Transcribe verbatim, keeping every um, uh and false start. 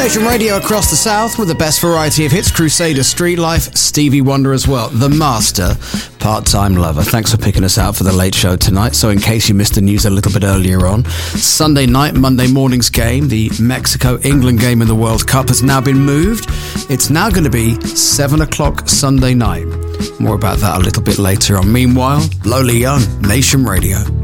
Nation Radio across the South with the best variety of hits. Crusader, Street Life, Stevie Wonder as well. The Master, Part-Time Lover. Thanks for picking us out for the late show tonight. So in case you missed the news a little bit earlier on, Sunday night, Monday morning's game, the Mexico-England game in the World Cup has now been moved. It's now going to be seven o'clock Sunday night. More about that a little bit later on. Meanwhile, Lola Young, Nation Radio.